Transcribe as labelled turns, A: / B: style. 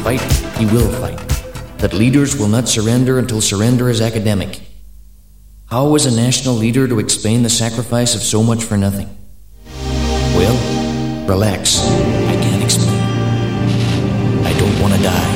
A: fight, he will fight. That leaders will not surrender until surrender is academic. How is a national leader to explain the sacrifice of so much for nothing? Well, relax. I can't explain. I don't want to die.